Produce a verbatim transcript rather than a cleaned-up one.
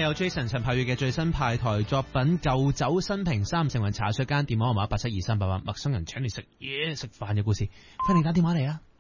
有 Jason 陳柏宇嘅最新派台作品《舊酒新瓶三》，成為茶水間電話號碼八七二三八八，陌生人請你食嘢食飯嘅故事，歡迎打電話嚟啊！